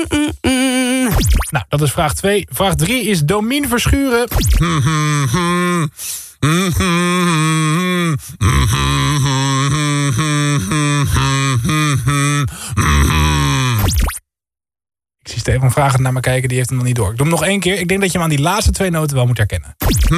Nou, dat is vraag 2. Vraag 3 is Domien Verschuren. Ik zie Stefan vragend naar me kijken, die heeft hem nog niet door. Ik doe hem nog 1 keer. Ik denk dat je hem aan die laatste 2 noten wel moet herkennen.